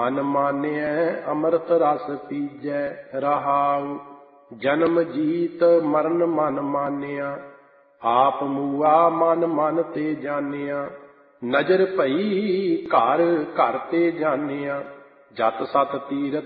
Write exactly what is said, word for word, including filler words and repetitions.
ਮਨ ਮਾਨਿਐ ਅੰਮ੍ਰਿਤ ਰਸ ਪੀਜੈ। ਰਹਾਉ ਜਨਮ ਜੀਤ ਮਰਨ ਮਨ ਮਾਨਿਆ, ਆਪ ਮੂਆ ਮਨ ਮਨ ਤੇ ਜਾਣਿਆ। ਨਜ਼ਰ ਭਈ ਘਰ ਘਰ ਤੇ ਜਾਣਿਆ, ਜਤ ਸਤ ਤੀਰਥ